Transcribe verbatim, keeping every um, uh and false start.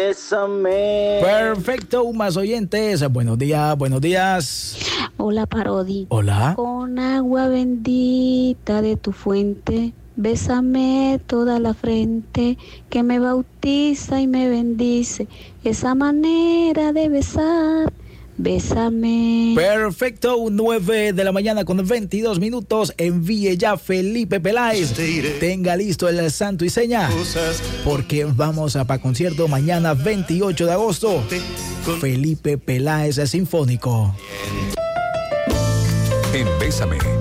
Bésame. Perfecto, más oyentes. Buenos días, buenos días. Hola, Parodi. Hola. Con agua bendita de tu fuente, bésame toda la frente, que me bautiza y me bendice. Esa manera de besar, bésame. Perfecto, nueve de la mañana con veintidós minutos. Envíe ya Felipe Peláez. Tenga listo el santo y seña, porque vamos a para concierto mañana veintiocho de agosto. Felipe Peláez Sinfónico. En Bésame